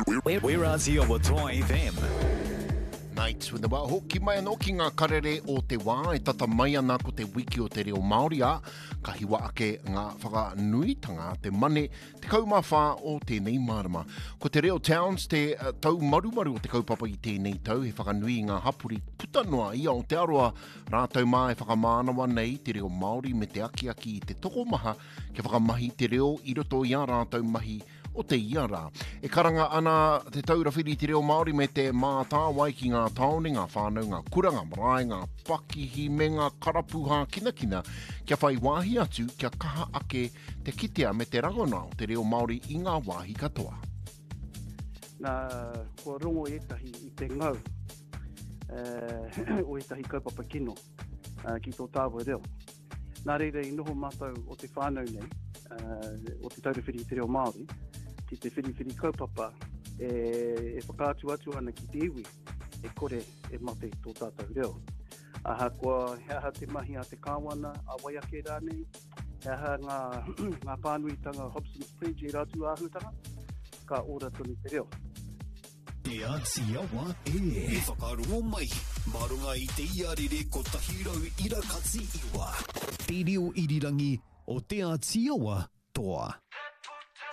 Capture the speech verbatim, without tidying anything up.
We're Aotearoa Toa F M. Nights with the wa hoki mai anō ki ngā karere o te wā e tata mai ana ko te wiki o te reo Māori a ka hiwa ake ngā whakanuitanga te mane te kaumawha o tēnei marama. Ko te reo Towns te uh, tau marumaru o te kaupapa i tēnei tau he whakanui ngā hapuri putanoa ia o te aroa rātau mā e whakamānawa nei te reo Māori me te aki aki i te toko maha ke whakamahi te reo i roto i a rātau mahi o te iara. E karanga ana te taurawhiri te reo Māori me te mātāwai ki ngā taone, ngā whānau, ngā kuranga, marae, ngā pakihi me ngā karapuha kina kina kia whai wāhi atu kia kaha ake te kitea me te rangona o te reo Māori i ngā wāhi katoa. Nā kua rongo etahi i te ngau uh, o etahi kaupapa kino uh, ki tō tāua reo. Nā reira i noho mātou o te whānau nei, uh, o te taurawhiri i te reo Māori, ki te whiriwhiri kaupapa e, e whakaatu atu ana ki te iwi e kore e mate tō tātou reo. Aha kua heaha te mahi a te kāwana a waiake rānei, heaha ngā, ngā pānuitanga Hobson's Bridge e rātu āhutanga, ka ora tonu te reo. Te Aotearoa e. E whakaroa mai, marunga i te iarere ko tahirau ira katsi iwa. Te reo irirangi o te Aotearoa toa.